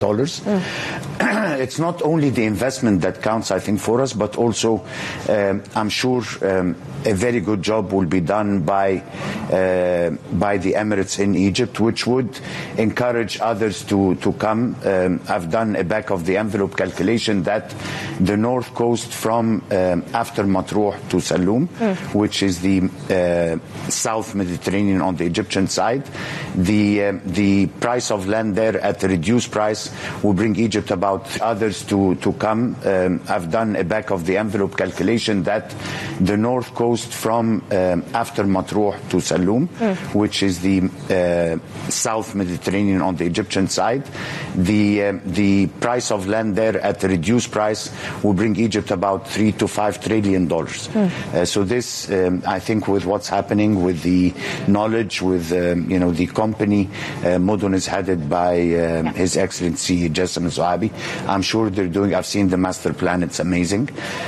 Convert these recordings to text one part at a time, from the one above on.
It's not only the investment that counts, I think, for us, but also I'm sure a very good job will be done by the Emirates in Egypt, which would encourage others to come. I've done a back of the envelope calculation that the north coast from after Matruh to Saloum, which is the South Mediterranean on the Egyptian side, the price of land there at a reduced price will bring Egypt about others to come. I've done a back of the envelope calculation that the north coast from after Matruh to Saloum, which is the South Mediterranean on the Egyptian side, the price of land there at a reduced price will bring Egypt about $3 to $5 trillion. So this, I think, with what's happening with the knowledge, with the company, Mudun is headed by His Excellency Jasim Zahabi. I'm sure they're doing. I've seen the master plan; it's amazing.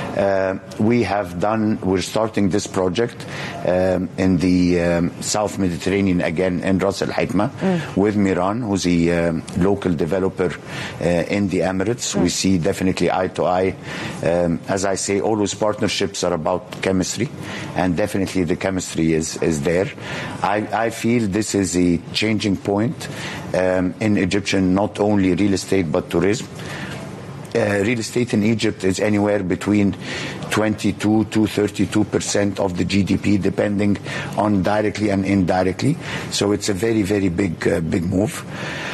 We're starting this project in the South Mediterranean again in Ras Al Hikma with Miran, who's a local developer in the Emirates. We see definitely eye to eye. As I say, always partnerships are about chemistry, and definitely the chemistry is there. I feel this is a changing point in Egyptian, not only real estate but tourism. Real estate in Egypt is anywhere between 22 to 32% of the GDP, depending on directly and indirectly. So it's a very, very big move.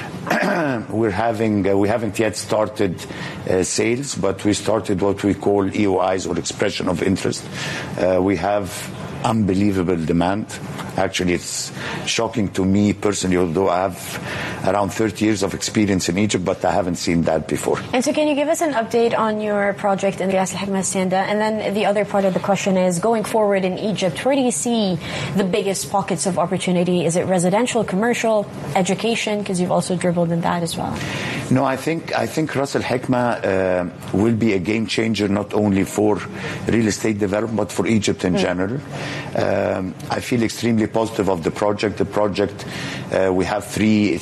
We haven't yet started sales, but we started what we call EOIs, or expression of interest. We have unbelievable demand. Actually, it's shocking to me personally, although I have around 30 years of experience in Egypt, but I haven't seen that before. And so can you give us an update on your project in Ras Al Hikma Hacienda? And then the other part of the question is, going forward in Egypt, where do you see the biggest pockets of opportunity? Is it residential, commercial, education? Because you've also dribbled in that as well. No, I think Ras Al Hikma will be a game changer, not only for real estate development, but for Egypt in general. I feel extremely positive of the project. The project, we have three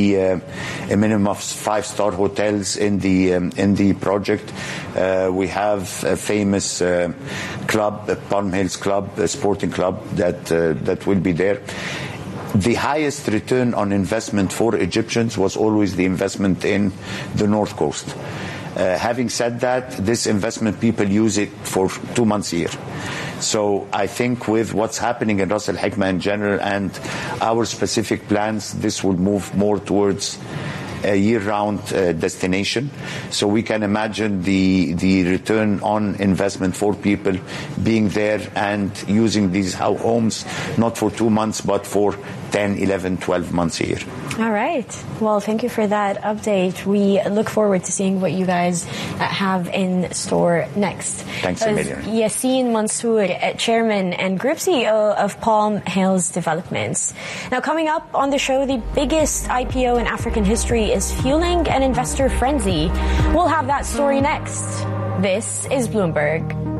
a minimum of 5-star hotels in the project. We have a famous club, Palm Hills Club, a sporting club that will be there. The highest return on investment for Egyptians was always the investment in the North Coast. Having said that, this investment, people use it for 2 months a year. So I think with what's happening in Ras Al Hikma in general and our specific plans, this will move more towards a year-round destination. So we can imagine the return on investment for people being there and using these homes not for 2 months but for 10, 11, 12 months a year. All right. Well, thank you for that update. We look forward to seeing what you guys have in store next. Thanks a million. Yassin Mansour, Chairman and Group CEO of Palm Hills Developments. Now, coming up on the show, the biggest IPO in African history is fueling an investor frenzy. We'll have that story next. This is Bloomberg.